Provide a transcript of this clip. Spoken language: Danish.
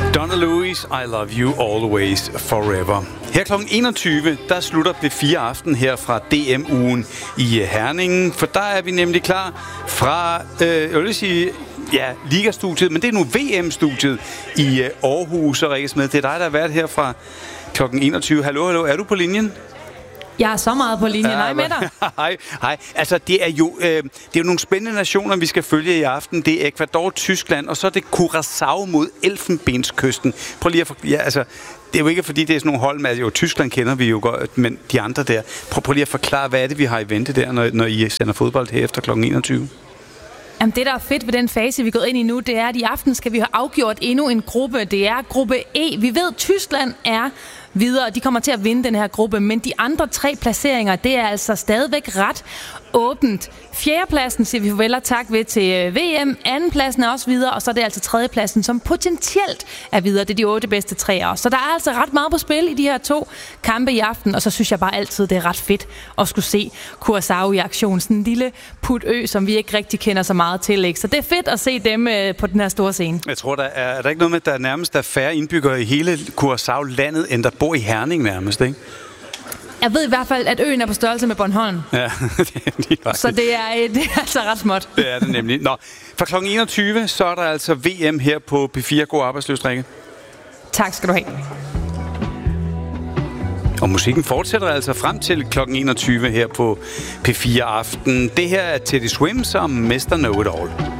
Donna Lewis, I Love You Always Forever. Her kl. 21, der slutter P4 Aften her fra DM-ugen i Herningen, for der er vi nemlig klar fra, jeg vil sige, ja, Liga-studiet, men det er nu VM-studiet i Aarhus, og Rikke Smed, det er dig, der har været her fra kl. 21. Hallo, er du på linjen? Jeg er så meget på linjen. Hej med dig. Hej. Altså, det er jo nogle spændende nationer, vi skal følge i aften. Det er Ecuador, Tyskland, og så er det Curaçao mod Elfenbenskysten. Prøv lige at det er jo ikke, fordi det er sådan nogle hold med, jo, Tyskland kender vi jo godt, men de andre der. Prøv lige at forklare, hvad er det, vi har i vente der, når I sender fodbold her efter kl. 21? Jamen, det, der er fedt ved den fase, vi er gået ind i nu, det er, at i aften skal vi have afgjort endnu en gruppe. Det er gruppe E. Vi ved, at Tyskland er videre. De kommer til at vinde den her gruppe, men de andre 3 placeringer, det er altså stadigvæk ret åbent. 4. pladsen siger vi farvel og tak ved til VM. 2. pladsen er også videre, og så er det altså 3. pladsen, som potentielt er videre. Det er de 8 bedste 3'ere. Så der er altså ret meget på spil i de her 2 kampe i aften, og så synes jeg bare altid, det er ret fedt at skulle se Curaçao i aktion. Sådan en lille putø, som vi ikke rigtig kender så meget til. Ikke? Så det er fedt at se dem på den her store scene. Jeg tror, er der ikke noget med, at der nærmest er færre indbyggere i hele Curaçao-landet, end der bor i Herning nærmest, ikke? Jeg ved i hvert fald, at øen er på størrelse med Bornholm. Ja, så det er altså ret småt. Det er det nemlig. Nå, fra kl. 21, så er der altså VM her på P4. God arbejdsløs, Rikke. Tak skal du have. Og musikken fortsætter altså frem til kl. 21 her på P4 Aften. Det her er Teddy Swims som Mr. Know It All.